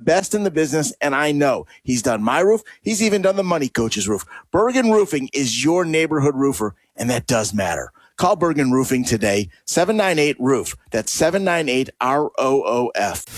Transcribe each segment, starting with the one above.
best in the business, and I know he's done my roof. He's even done the Money Coach's roof. Bergen Roofing is your neighborhood roofer, and that does matter. Call Bergen Roofing today, 798-ROOF. That's 798-ROOF.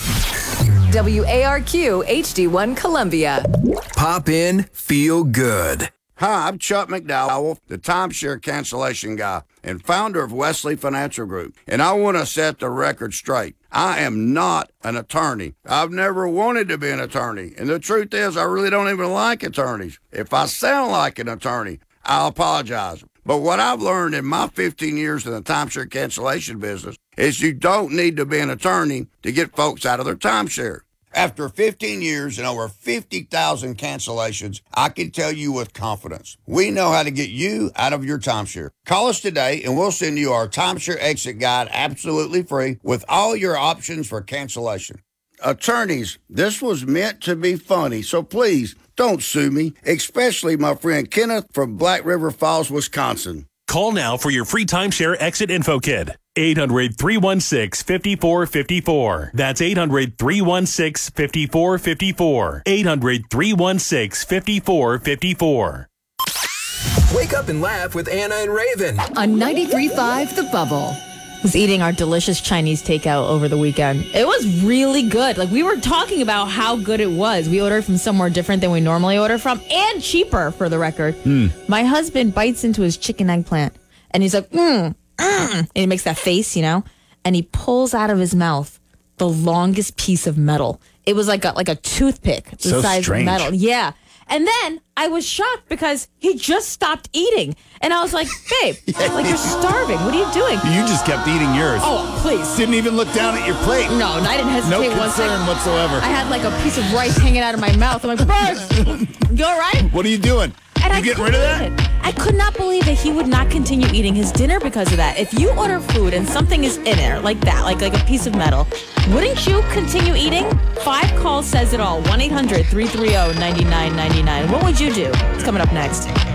WARQ HD1 Columbia. Pop in, feel good. Hi, I'm Chuck McDowell, the timeshare cancellation guy and founder of Wesley Financial Group. And I want to set the record straight. I am not an attorney. I've never wanted to be an attorney. And the truth is, I really don't even like attorneys. If I sound like an attorney, I'll apologize. But what I've learned in my 15 years in the timeshare cancellation business is you don't need to be an attorney to get folks out of their timeshare. After 15 years and over 50,000 cancellations, I can tell you with confidence, we know how to get you out of your timeshare. Call us today and we'll send you our timeshare exit guide absolutely free with all your options for cancellation. Attorneys, this was meant to be funny, so please don't sue me, especially my friend Kenneth from Black River Falls, Wisconsin. Call now for your free timeshare exit info kit. 800-316-5454. That's 800-316-5454. 800-316-5454. Wake up and laugh with Anna and Raven. On 93.5 The Bubble. Was eating our delicious Chinese takeout over the weekend. It was really good. Like, we were talking about how good it was. We ordered from somewhere different than we normally order from, and cheaper, for the record. My husband bites into his chicken eggplant, and he's like, and he makes that face, you know, and he pulls out of his mouth the longest piece of metal. It was like a toothpick, the size of metal. Yeah. And then I was shocked because he just stopped eating. And I was like, babe, like, you're starving. What are you doing? You just kept eating yours. Oh, please. Didn't even look down at your plate. No, I didn't hesitate. No concern whatsoever. I had like a piece of rice hanging out of my mouth. I'm like, Buzz, you all right? What are you doing? And you getting rid of that? I could not believe that he would not continue eating his dinner because of that. If you order food and something is in there like that, like a piece of metal, wouldn't you continue eating? 5 calls says it all. 1-800-330-9999. What would you do? It's coming up next.